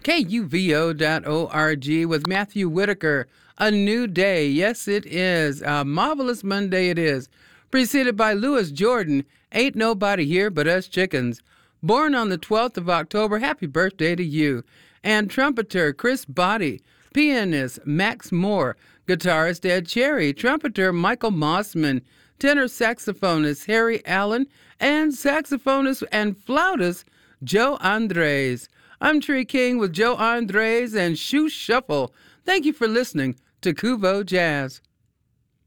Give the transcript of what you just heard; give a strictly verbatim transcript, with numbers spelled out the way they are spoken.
K U V O dot org with Matthew Whitaker. A new day. Yes, it is. A marvelous Monday it is. Preceded by Lewis Jordan. Ain't nobody here but us chickens. Born on the twelfth of October. Happy birthday to you. And trumpeter Chris Body. Pianist Max Moore. Guitarist Ed Cherry. Trumpeter Michael Mossman. Tenor saxophonist Harry Allen. And saxophonist and flautist Joe Andres. I'm Tree King with Joe Andres and Shoe Shuffle. Thank you for listening to Kuvo Jazz.